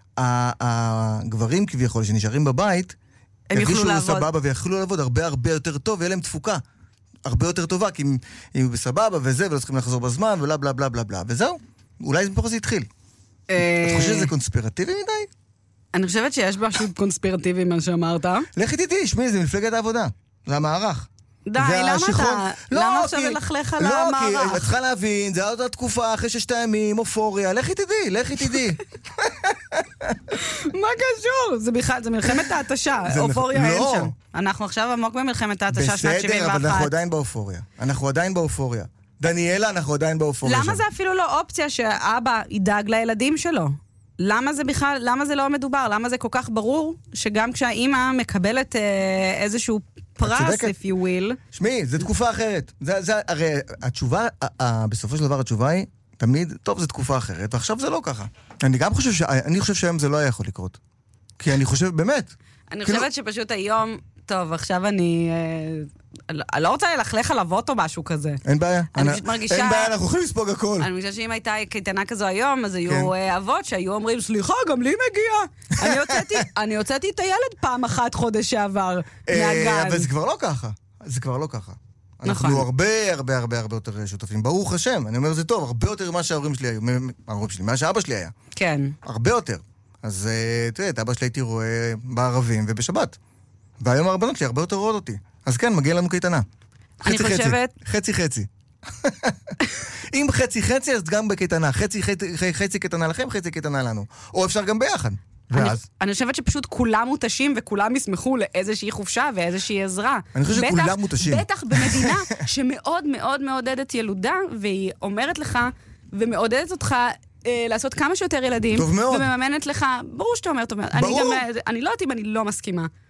הגברים כביכול שנשארים בבית, הם יוכלו לעבוד. סבבה ויכולו לעבוד הרבה הרבה יותר טוב, ויהיה להם תפוקה הרבה יותר טובה, כי אם הם בסבבה וזה, ולא צריכים לחזור בזמן, ולא בלה בלה בלה בלה, וזהו, אולי מפה זה התחיל. את חושבת שזה קונספירטיבי מדי? אני חושבת שיש משהו קונספירטיבי מה שאמרת. לכי תדעי, שמי, זה מפלגת העבודה, זה המערך. די, למה עכשיו ללכלך על המערך? לא, כי את צריכה להבין, זה אותה תקופה, אחרי 6 ימים, אופוריה, לכי תדעי. מה קשור? זה בכלל, זה מלחמת ההתשה, אופוריה אין שם. אנחנו עכשיו עמוק במלחמת ההתשה שנת 71. בסדר, אבל אנחנו עדיין באופוריה. דניאלה, אנחנו עדיין באופוריה. למה זה אפילו לא אופציה שאבא ידאג לילדים שלו? למה זה בכלל, למה זה לא מדובר? למה זה כל כך ברור שגם כשהאימא מקבלת איזשהו פרס, if you will. שמי, זה תקופה אחרת. הרי התשובה, בסופו של דבר התשובה היא, תמיד, טוב, זה תקופה אחרת, ועכשיו זה לא ככה. אני חושב שהיום זה לא היה יכול לקרות. כי אני חושב, באמת. אני חושבת שפשוט היום, טוב, עכשיו אני לא רוצה ללכלך על אבות או משהו כזה. אין בעיה. אני פשוט מרגישה... אין בעיה, אנחנו יכולים לספוג הכל. אני מרגישה שאם הייתה קייטנה כזו היום, אז היו אבות שהיו אומרים, סליחה, גם לי מגיע. אני הוצאתי את הילד פעם אחת חודש שעבר מהגן. אבל זה כבר לא ככה. אנחנו הרבה יותר שותפים. ברוך השם, אני אומר זה טוב, הרבה יותר ממה שההורים שלי היו. מה שאבא שלי היה. כן. הרבה יותר. אז תראה, את אבא שלי הייתי רואה בערבים ובשבת. והיום הרבנות שלי הרבה יותר רואות אותי. אז כן, מגיע לנו קייטנה. אני חושבת... חצי. אם חצי, אז גם בקייטנה. חצי קייטנה לכם, חצי קייטנה לנו. או אפשר גם ביחד. אני חושבת שפשוט כולם מותשים וכולם ישמחו לאיזושהי חופשה ואיזושהי עזרה. אני חושב שכולם מותשים. בטח במדינה שמאוד מאוד מעודדת ילודה, והיא אומרת לך ומעודדת אותך לעשות כמה שיותר ילדים. טוב מאוד. ומממנת לך, ברור שאתה אומר, טוב מאוד. ברור. אני לא יודעת אם אני לא מסכימה.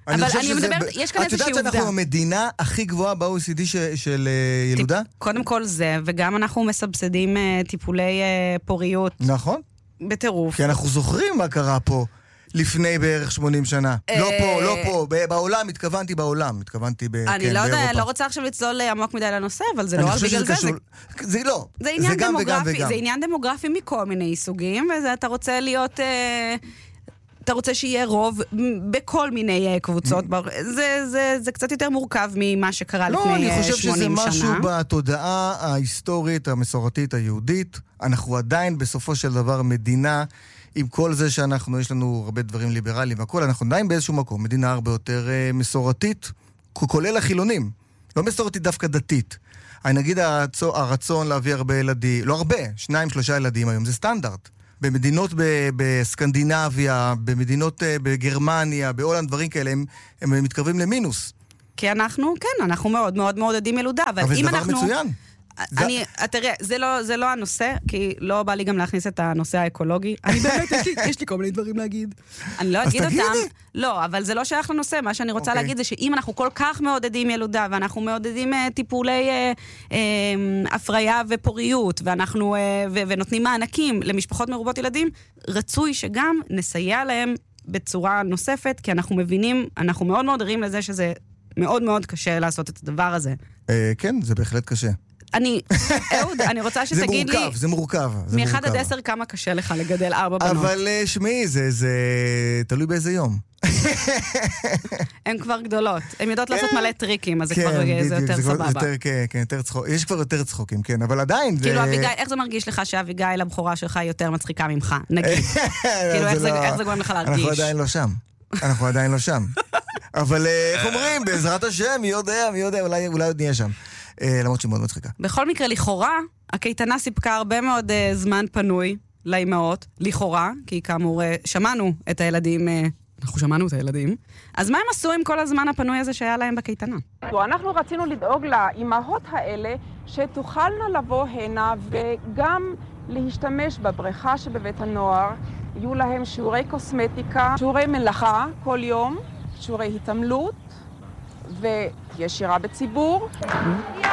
אבל אני מדברת, יש כאן איזושהי עובדה. את יודעת שאנחנו המדינה הכי גבוהה ב-OECD של ילודה? קודם כל זה, וגם אנחנו מסבסדים טיפולי פוריות. נכון. בטירוף. כי אנחנו זוכרים מה קרה פה. לפני בערך 80 שנה. לא פה, בעולם, התכוונתי בעולם, התכוונתי באירופה. אני לא רוצה עכשיו לצלול עמוק מדי לנושא, אבל זה לא רק בגלל זה. זה לא, זה גם וגם וגם. זה עניין דמוגרפי מכל מיני סוגים, ואתה רוצה להיות... אתה רוצה שיהיה רוב בכל מיני קבוצות. זה קצת יותר מורכב ממה שקרה לפני 80 שנה. לא, אני חושב שזה משהו בתודעה ההיסטורית, המסורתית, היהודית. אנחנו עדיין בסופו של דבר מדינה... עם כל זה שאנחנו, יש לנו הרבה דברים ליברליים והכל, אנחנו עדיין באיזשהו מקום, מדינה הרבה יותר מסורתית, כולל החילונים. לא מסורתית דווקא דתית. אני נגיד הרצון להביא הרבה ילדים, לא הרבה, 2-3 ילדים היום, זה סטנדרט. במדינות בסקנדינביה, במדינות בגרמניה, בהולנד, דברים כאלה, הם מתקרבים למינוס. כי אנחנו, כן, אנחנו מאוד מאוד מעודדים ילודה, אבל זה דבר מצוין. תראה, זה לא הנושא, כי לא בא לי גם להכניס את הנושא האקולוגי. אני באמת, יש לי כל מיני דברים להגיד. אני לא אגיד אותם. לא, אבל זה לא שייך לנושא. מה שאני רוצה להגיד זה שאם אנחנו כל כך מעודדים ילודה, ואנחנו מעודדים טיפולי הפריה ופוריות, ונותנים מענקים למשפחות מרובות ילדים, רצוי שגם נסייע להם בצורה נוספת, כי אנחנו מבינים, אנחנו מאוד מאוד ערים לזה שזה מאוד מאוד קשה לעשות את הדבר הזה. כן, זה בהחלט קשה. אהוד, אני רוצה שתגיד לי... זה מורכב. מ-1 עד 10 כמה קשה לך לגדל 4 בנות. אבל שמי, זה תלוי באיזה יום. הן כבר גדולות. הן יודעות לעשות מלא טריקים, אז זה כבר יותר סבבה. כן, יותר צחוק. יש כבר יותר צחוקים, כן, אבל עדיין... כאילו, אביגיל, איך זה מרגיש לך שאביגיל הבחורה שלך יותר מצחיקה ממך? נגיד. כאילו, איך זה גורם לך להרגיש? אנחנו עדיין לא שם. אבל איך אומרים, בעזרת השם, מי יודע, אולי עוד נהיה שם. למרות שהיא מאוד מצחיקה. בכל מקרה, לכאורה, הקייטנה סיפקה הרבה מאוד זמן פנוי לאימהות, לכאורה, כי כאמור שמענו את הילדים, אז מה הם עשו עם כל הזמן הפנוי הזה שהיה להם בקייטנה? אנחנו רצינו לדאוג לאימהות האלה שתוכלנה לבוא הנה וגם להשתמש בבריכה שבבית הנוער. יהיו להם שיעורי קוסמטיקה, שיעורי מלאכה כל יום, שיעורי התעמלות, ויש שירה בציבור.